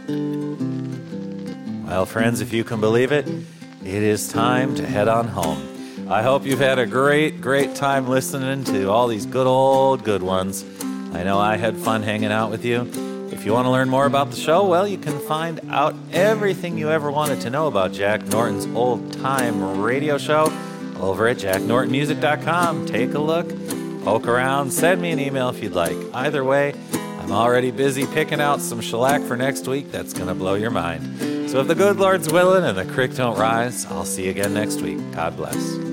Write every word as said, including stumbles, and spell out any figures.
Well, friends, if you can believe it, it is time to head on home. I hope you've had a great, great time listening to all these good old good ones. I know I had fun hanging out with you. If you want to learn more about the show, well, you can find out everything you ever wanted to know about Jack Norton's old-time radio show over at jack norton music dot com. Take a look, poke around, send me an email if you'd like. Either way, I'm already busy picking out some shellac for next week that's going to blow your mind. So if the good Lord's willing and the creek don't rise, I'll see you again next week. God bless.